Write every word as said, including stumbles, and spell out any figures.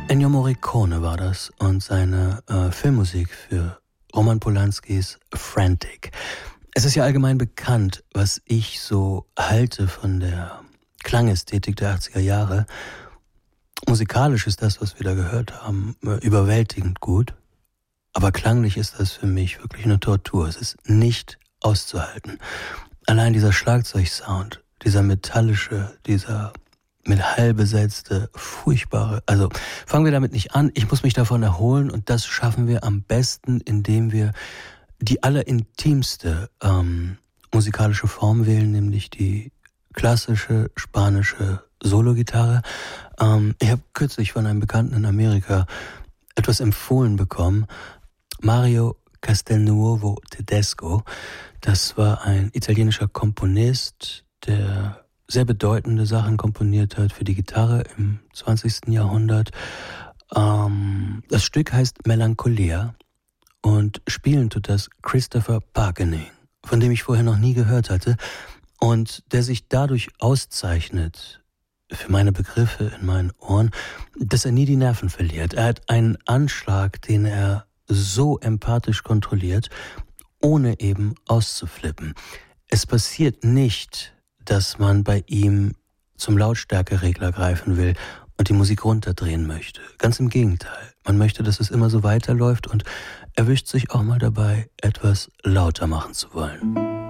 Ennio Morricone war das und seine äh, Filmmusik für Roman Polanskis Frantic. Es ist ja allgemein bekannt, was ich so halte von der Klangästhetik der achtziger Jahre. Musikalisch ist das, was wir da gehört haben, überwältigend gut. Aber klanglich ist das für mich wirklich eine Tortur. Es ist nicht auszuhalten. Allein dieser Schlagzeugsound, dieser metallische, dieser Metall besetzte, furchtbare. Also fangen wir damit nicht an. Ich muss mich davon erholen und das schaffen wir am besten, indem wir die allerintimste ähm, musikalische Form wählen, nämlich die klassische spanische Sologitarre. Ähm, ich habe kürzlich von einem Bekannten in Amerika etwas empfohlen bekommen. Mario Castelnuovo Tedesco. Das war ein italienischer Komponist, der sehr bedeutende Sachen komponiert hat für die Gitarre im zwanzigsten Jahrhundert. Ähm, das Stück heißt Melancholia und spielen tut das Christopher Parkening, von dem ich vorher noch nie gehört hatte und der sich dadurch auszeichnet, für meine Begriffe in meinen Ohren, dass er nie die Nerven verliert. Er hat einen Anschlag, den er so empathisch kontrolliert, ohne eben auszuflippen. Es passiert nicht, dass man bei ihm zum Lautstärkeregler greifen will und die Musik runterdrehen möchte. Ganz im Gegenteil. Man möchte, dass es immer so weiterläuft und erwischt sich auch mal dabei, etwas lauter machen zu wollen.